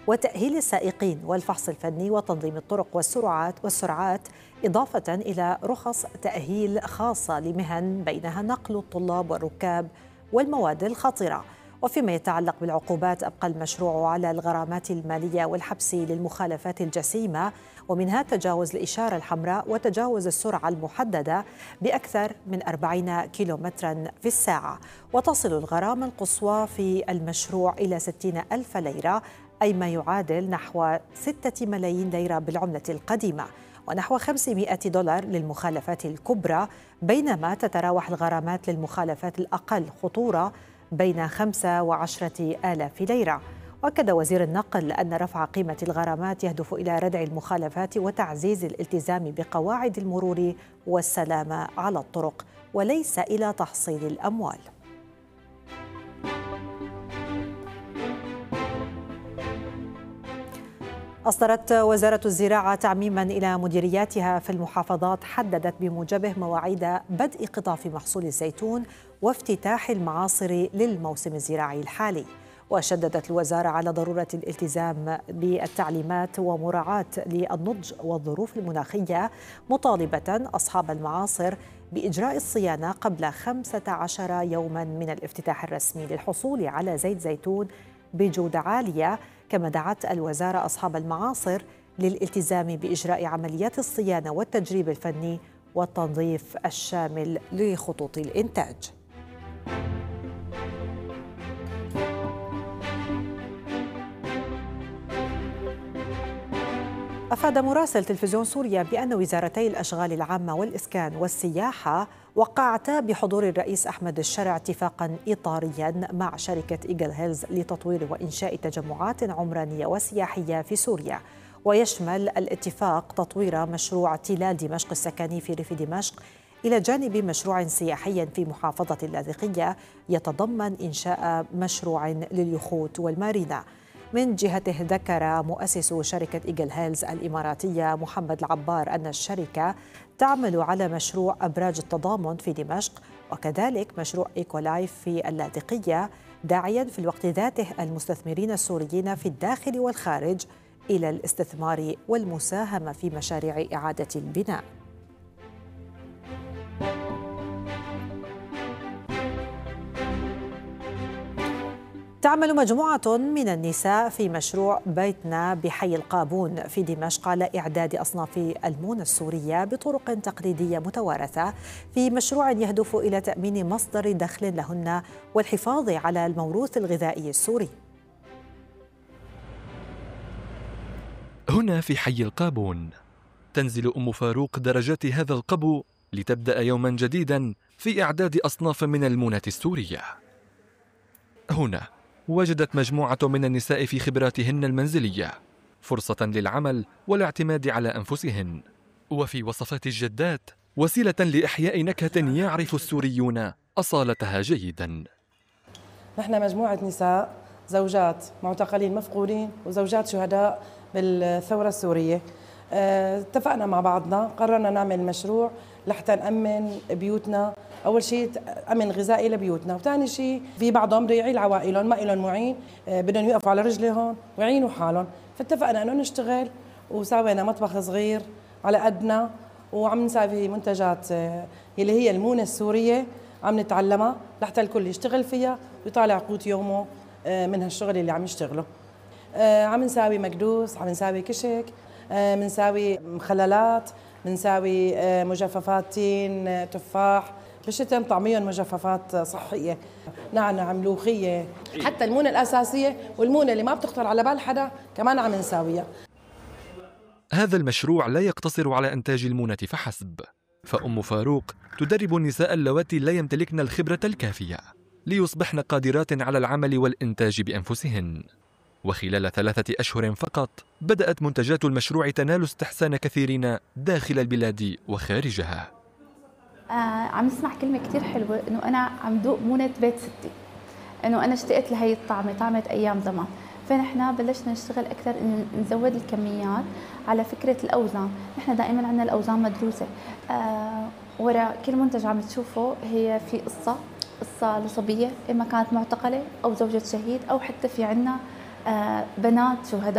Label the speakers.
Speaker 1: وتأهيل السائقين والفحص الفني وتنظيم الطرق والسرعات إضافة إلى رخص تأهيل خاصة لمهن بينها نقل الطلاب والركاب والمواد الخطرة. وفيما يتعلق بالعقوبات، أبقى المشروع على الغرامات المالية والحبس للمخالفات الجسيمة، ومنها تجاوز الإشارة الحمراء وتجاوز السرعة المحددة بأكثر من 40 كيلومترا في الساعة. وتصل الغرامة القصوى في المشروع إلى 60,000 ليرة، أي ما يعادل نحو 6 ملايين ليرة بالعملة القديمة، ونحو 500 دولار للمخالفات الكبرى، بينما تتراوح الغرامات للمخالفات الأقل خطورة بين 5 و10 آلاف ليرة. وأكد وزير النقل أن رفع قيمة الغرامات يهدف إلى ردع المخالفات وتعزيز الالتزام بقواعد المرور والسلامة على الطرق، وليس إلى تحصيل الأموال. أصدرت وزارة الزراعة تعميماً إلى مديرياتها في المحافظات حددت بموجبه مواعيد بدء قطاف محصول الزيتون وافتتاح المعاصر للموسم الزراعي الحالي. وشددت الوزارة على ضرورة الالتزام بالتعليمات ومراعاة للنضج والظروف المناخية، مطالبة أصحاب المعاصر بإجراء الصيانة قبل 15 يوماً من الافتتاح الرسمي للحصول على زيت زيتون بجودة عالية. كما دعت الوزارة أصحاب المعاصر للالتزام بإجراء عمليات الصيانة والتجريب الفني والتنظيف الشامل لخطوط الإنتاج. أفاد مراسل تلفزيون سوريا بأن وزارتي الأشغال العامة والإسكان والسياحة وقعتا بحضور الرئيس أحمد الشرع اتفاقاً إطارياً مع شركة إيجل هيلز لتطوير وإنشاء تجمعات عمرانية وسياحية في سوريا. ويشمل الاتفاق تطوير مشروع تلال دمشق السكني في ريف دمشق، إلى جانب مشروع سياحي في محافظة اللاذقية يتضمن إنشاء مشروع لليخوت والمارينا. من جهته ذكر مؤسس شركة إيجل هيلز الإماراتية محمد العبار أن الشركة تعمل على مشروع أبراج التضامن في دمشق وكذلك مشروع إيكولايف في اللاذقية، داعياً في الوقت ذاته المستثمرين السوريين في الداخل والخارج إلى الاستثمار والمساهمة في مشاريع إعادة البناء. تعمل مجموعة من النساء في مشروع بيتنا بحي القابون في دمشق على إعداد أصناف المونة السورية بطرق تقليدية متوارثة، في مشروع يهدف إلى تأمين مصدر دخل لهن والحفاظ على الموروث الغذائي السوري.
Speaker 2: هنا في حي القابون تنزل أم فاروق درجات هذا القبو لتبدأ يوما جديدا في إعداد أصناف من المونة السورية. هنا وجدت مجموعة من النساء في خبراتهن المنزلية فرصة للعمل والاعتماد على أنفسهن، وفي وصفات الجدات وسيلة لإحياء نكهة يعرف السوريون أصالتها جيدا.
Speaker 3: نحن مجموعة نساء زوجات معتقلين مفقودين وزوجات شهداء بالثورة السورية، اتفقنا مع بعضنا، قررنا نعمل مشروع لحتى نأمن بيوتنا. أول شيء أمن غذائي لبيوتنا، وثاني شيء في بعضهم بده يعيل عوائلهم ما لهم معين، بدهم يوقفوا على رجلهم ويعينوا حالهم، فاتفقنا إنه نشتغل وسوينا مطبخ صغير على قدنا، وعم نسوي منتجات اللي هي المونة السورية عم نتعلمها لحتى الكل يشتغل فيها ويطالع قوت يومه من هالشغل اللي عم يشتغله. عم نساوي مكدوس، عم نساوي كشك، بنساوي مخللات، بنساوي مجففات تين، تفاح، بالشتاء نطعميهم مجففات صحية، نعناع، ملوخية، حتى المونة الأساسية والمونة اللي ما بتخطر على بال حدا كمان عم نساويها.
Speaker 2: هذا المشروع لا يقتصر على إنتاج المونة فحسب، فأم فاروق تدرب النساء اللواتي لا يمتلكن الخبرة الكافية ليصبحن قادرات على العمل والإنتاج بأنفسهن. وخلال 3 أشهر فقط بدأت منتجات المشروع تنال استحسان كثيرين داخل البلاد وخارجها.
Speaker 4: عم نسمع كلمة كتير حلوة، إنه أنا عم دوق مونة بيت ستي، إنه أنا اشتقت لهي الطعمة، طعمة أيام زمان. فنحن بلشنا نشتغل أكثر إن نزود الكميات على فكرة الأوزان. نحن دائما عندنا الأوزان مدروسة. وراء كل منتج عم تشوفه هي في قصة لصبية، إما كانت معتقلة أو زوجة شهيد أو حتى في عنا بنات شهداء.